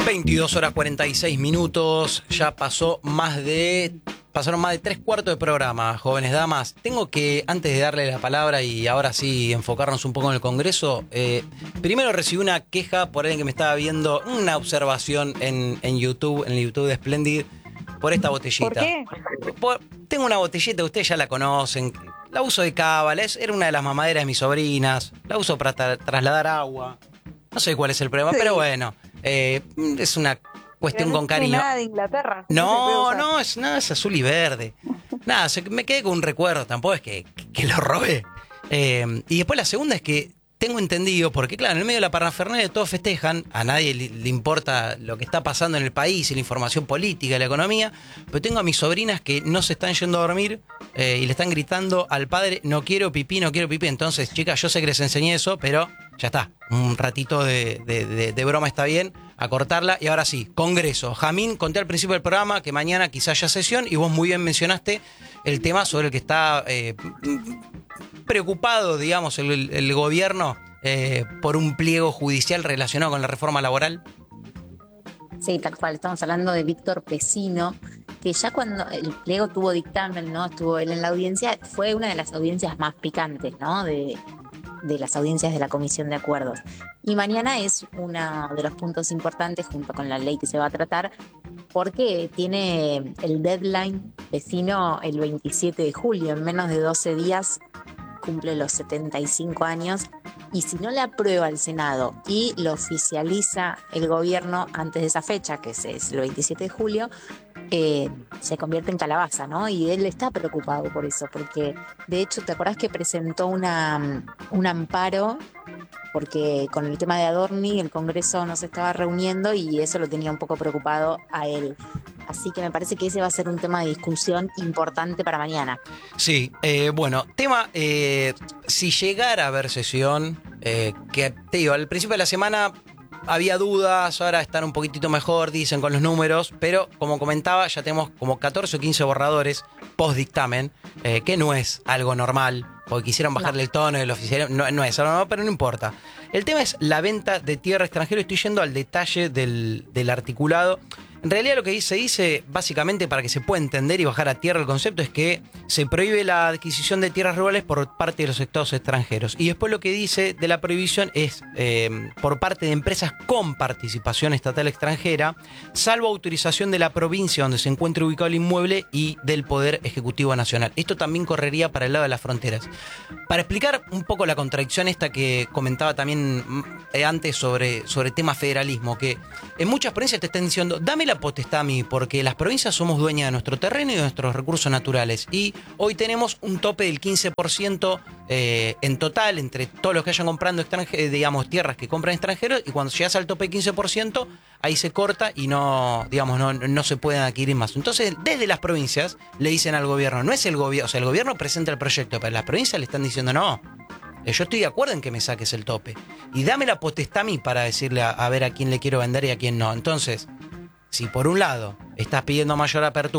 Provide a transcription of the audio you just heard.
22 horas 46 minutos, ya pasaron más de 3/4 de programa, jóvenes damas. Tengo que, antes de darle la palabra y ahora sí enfocarnos un poco en el Congreso, primero recibí una queja por alguien que me estaba viendo, una observación en YouTube, en el YouTube de Splendid, por esta botellita. ¿Por qué? Tengo una botellita, ustedes ya la conocen, la uso de cábala, era una de las mamaderas de mis sobrinas, la uso para trasladar agua. No sé cuál es el problema, Sí. pero bueno, es una cuestión con No es cariño. nada de Inglaterra. No, es azul y verde. Nada, me quedé con un recuerdo, tampoco es que lo robé. Y después la segunda es que tengo entendido, porque claro, en el medio de la parafernalia todos festejan, a nadie le importa lo que está pasando en el país y la información política y la economía, pero tengo a mis sobrinas que no se están yendo a dormir y le están gritando al padre, no quiero pipí, no quiero pipí. Entonces, chicas, yo sé que les enseñé eso, pero ya está, un ratito de broma está bien, a cortarla. Y ahora sí, Congreso. Jamín, conté al principio del programa que mañana quizás haya sesión y vos muy bien mencionaste el tema sobre el que está preocupado, digamos, el gobierno por un pliego judicial relacionado con la reforma laboral. Sí, tal cual. Estamos hablando de Víctor Pecino, que ya cuando el pliego tuvo dictamen, ¿no? Estuvo él en la audiencia, fue una de las audiencias más picantes, ¿no? De las audiencias de la Comisión de Acuerdos. Y mañana es uno de los puntos importantes junto con la ley que se va a tratar, porque tiene el deadline Pecino el 27 de julio, en menos de 12 días cumple los 75 años, y si no le aprueba el Senado y lo oficializa el gobierno antes de esa fecha, que es el 27 de julio, se convierte en calabaza, ¿no? Y él está preocupado por eso, porque de hecho, ¿te acordás que presentó un amparo? Porque con el tema de Adorni el Congreso no se estaba reuniendo y eso lo tenía un poco preocupado a él. Así que me parece que ese va a ser un tema de discusión importante para mañana. Sí, bueno, tema, si llegara a haber sesión, que te digo, al principio de la semana había dudas, ahora están un poquitito mejor, dicen con los números, pero como comentaba, ya tenemos como 14 o 15 borradores post-dictamen, que no es algo normal, porque quisieron bajarle el tono del oficial, no es algo normal, pero no importa. El tema es la venta de tierra extranjera, estoy yendo al detalle del articulado. En realidad lo que se dice, básicamente para que se pueda entender y bajar a tierra el concepto, es que se prohíbe la adquisición de tierras rurales por parte de los estados extranjeros. Y después lo que dice de la prohibición es por parte de empresas con participación estatal extranjera, salvo autorización de la provincia donde se encuentre ubicado el inmueble y del Poder Ejecutivo Nacional. Esto también correría para el lado de las fronteras. Para explicar un poco la contradicción esta que comentaba también antes sobre tema federalismo, que en muchas provincias te están diciendo, dame la potestad a mí, porque las provincias somos dueñas de nuestro terreno y de nuestros recursos naturales. Y hoy tenemos un tope del 15% en total entre todos los que hayan comprando digamos, tierras que compran extranjeros, y cuando llegas al tope del 15%, ahí se corta y no se pueden adquirir más. Entonces, desde las provincias le dicen al gobierno, no es el gobierno, o sea, el gobierno presenta el proyecto, pero las provincias le están diciendo no. Yo estoy de acuerdo en que me saques el tope. Y dame la potestad a mí para decirle a ver a quién le quiero vender y a quién no. Entonces, si por un lado estás pidiendo mayor apertura,